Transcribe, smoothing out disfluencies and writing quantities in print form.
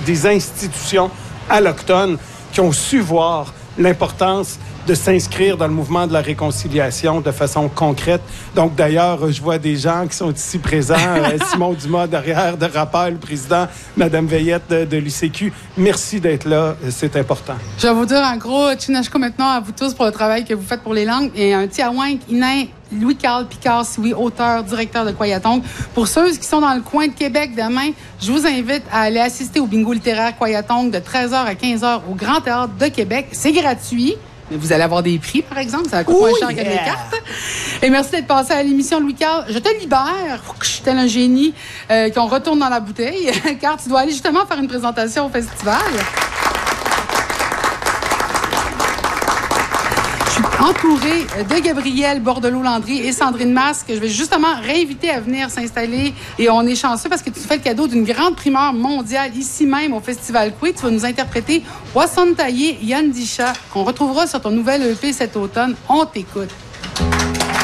des institutions allochtones qui ont su voir l'importance de s'inscrire dans le mouvement de la réconciliation de façon concrète. Donc, d'ailleurs, je vois des gens qui sont ici présents. Simon Dumas derrière, de Rappel, le président, Mme Veillette de l'UCQ. Merci d'être là. C'est important. Je vais vous dire un gros chinachko maintenant à vous tous pour le travail que vous faites pour les langues. Et un tiawank, Inain, Louis-Carl Picard, oui, auteur, directeur de Kwayatong. Pour ceux qui sont dans le coin de Québec demain, je vous invite à aller assister au bingo littéraire Kwayatong de 13h à 15h au Grand Théâtre de Québec. C'est gratuit. Mais vous allez avoir des prix, par exemple. Ça va coûter moins cher que les cartes. Et merci d'être passé à l'émission, Louis-Carl. Je te libère. Je suis tel un génie qu'on retourne dans la bouteille, car tu dois aller justement faire une présentation au festival. Je suis entourée de Gabrielle Bordelot-Landry et Sandrine Masque. Je vais justement réinviter à venir s'installer. Et on est chanceux parce que tu fais le cadeau d'une grande primeur mondiale ici même au Festival Coué. Tu vas nous interpréter Wasantaye Yandisha, qu'on retrouvera sur ton nouvel EP cet automne. On t'écoute.